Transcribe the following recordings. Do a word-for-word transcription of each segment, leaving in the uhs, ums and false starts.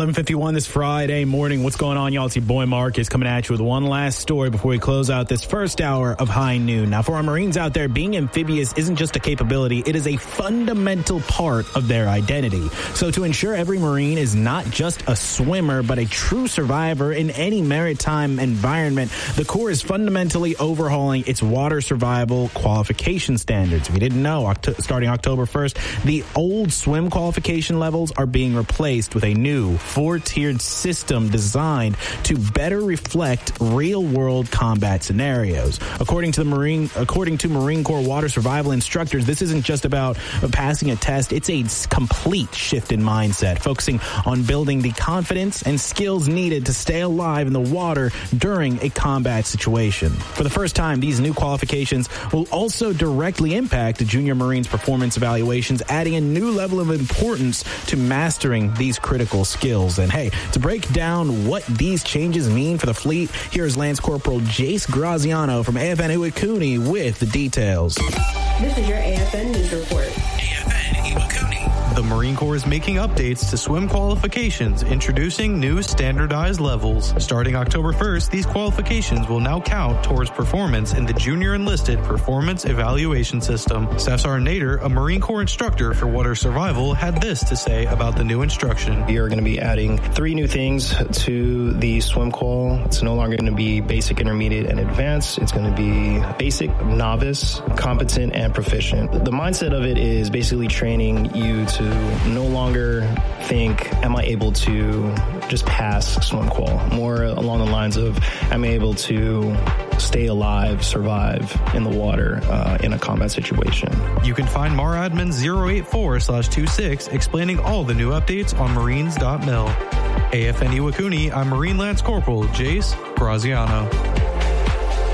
eleven fifty-one this Friday morning. What's going on, y'all? It's your boy Marcus coming at you with one last story before we close out this first hour of High Noon. Now, for our Marines out there, being amphibious isn't just a capability. It is a fundamental part of their identity. So to ensure every Marine is not just a swimmer, but a true survivor in any maritime environment, the Corps is fundamentally overhauling its water survival qualification standards. If you didn't know, Oct- starting October first, the old swim qualification levels are being replaced with a new four-tiered system designed to better reflect real-world combat scenarios. According to the Marine, according to Marine Corps water survival instructors, this isn't just about passing a test. It's a complete shift in mindset, focusing on building the confidence and skills needed to stay alive in the water during a combat situation. For the first time, these new qualifications will also directly impact the junior Marines' performance evaluations, adding a new level of importance to mastering these critical skills. And hey, to break down what these changes mean for the fleet, here's Lance Corporal Jace Graziano from A F N Iwakuni with the details. This is your A F N News Report. A F N Iwakuni. The Marine Corps is making updates to swim qualifications, introducing new standardized levels. Starting October first, these qualifications will now count towards performance in the Junior Enlisted Performance Evaluation System. Staff Sergeant Nader, a Marine Corps instructor for water survival, had this to say about the new instruction. We are going to be adding three new things to the swim qual. It's no longer going to be basic, intermediate, and advanced. It's going to be basic, novice, competent, and proficient. The mindset of it is basically training you to no longer think, am I able to just pass swim qual? More along the lines of, am I able to stay alive, survive in the water uh, in a combat situation? You can find MARADMIN zero eight four slash twenty-six explaining all the new updates on marines dot mil. A F N Iwakuni, I'm Marine Lance Corporal Jace Graziano.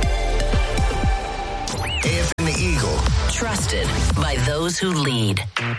A F N The Eagle. Trusted by those who lead.